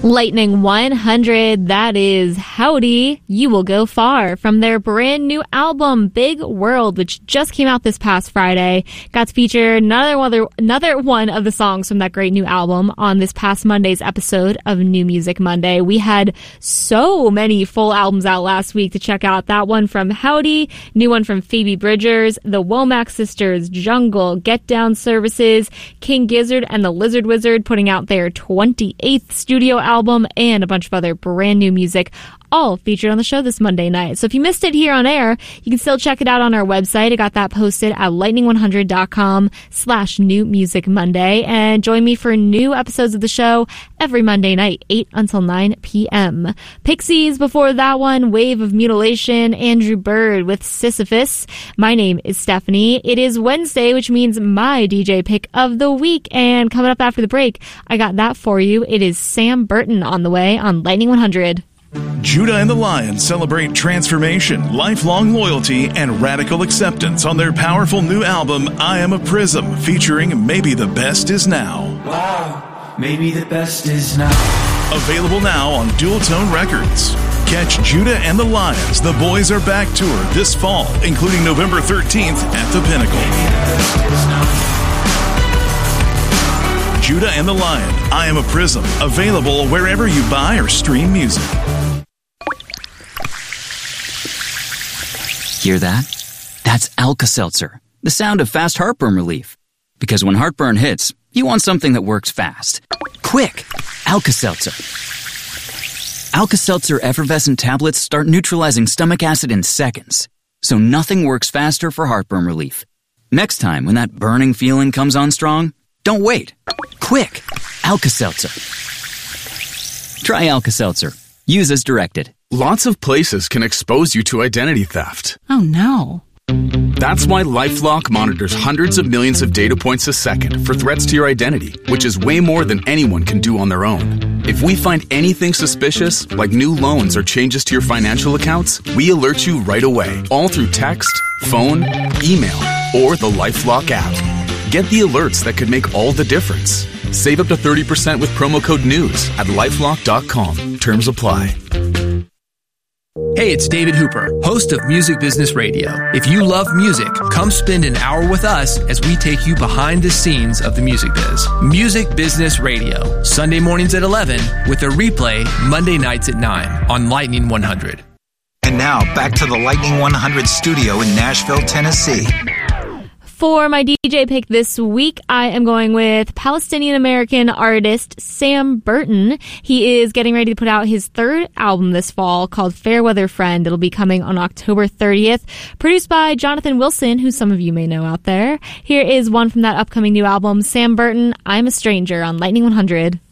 Lightning 100, that is Howdy, You Will Go Far, from their brand new album, Big World, which just came out this past Friday. Got to feature another one of the songs from that great new album on this past Monday's episode of New Music Monday. We had so many full albums out last week to check out. That one from Howdy, new one from Phoebe Bridgers, the Womack Sisters, Jungle, Get Down Services, King Gizzard and the Lizard Wizard putting out their 28th studio album, and a bunch of other brand new music, all featured on the show this Monday night. So if you missed it here on air, you can still check it out on our website. I got that posted at lightning100.com/New Music Monday. And join me for new episodes of the show every Monday night, 8 until 9 p.m. Pixies before that one, Wave of Mutilation, Andrew Bird with Sisyphus. My name is Stephanie. It is Wednesday, which means my DJ pick of the week. And coming up after the break, I got that for you. It is Sam Burton on the way on Lightning 100. Judah and the Lion celebrate transformation, lifelong loyalty, and radical acceptance on their powerful new album, I Am a Prism, featuring Maybe the Best Is Now. Wow, maybe the best is now. Available now on Dual Tone Records. Catch Judah and the Lions, The Boys Are Back tour this fall, including November 13th at the Pinnacle. Judah and the Lion, I Am a Prism, available wherever you buy or stream music. Hear that? That's Alka-Seltzer, the sound of fast heartburn relief. Because when heartburn hits, you want something that works fast. Quick! Alka-Seltzer. Alka-Seltzer effervescent tablets start neutralizing stomach acid in seconds, so nothing works faster for heartburn relief. Next time when that burning feeling comes on strong, don't wait. Quick! Alka-Seltzer. Try Alka-Seltzer. Use as directed. Lots of places can expose you to identity theft. Oh no. That's why LifeLock monitors hundreds of millions of data points a second for threats to your identity, which is way more than anyone can do on their own. If we find anything suspicious, like new loans or changes to your financial accounts, we alert you right away, all through text, phone, email, or the LifeLock app. Get the alerts that could make all the difference. Save up to 30% with promo code NEWS at LifeLock.com. Terms apply. Hey, it's David Hooper, host of Music Business Radio. If you love music, come spend an hour with us as we take you behind the scenes of the music biz. Music Business Radio, Sunday mornings at 11 with a replay Monday nights at 9 on Lightning 100. And now, back to the Lightning 100 studio in Nashville, Tennessee. For my DJ pick this week, I am going with Palestinian-American artist Sam Burton. He is getting ready to put out his third album this fall called Fairweather Friend. It'll be coming on October 30th. Produced by Jonathan Wilson, who some of you may know out there. Here is one from that upcoming new album, Sam Burton, I'm a Stranger, on Lightning 100.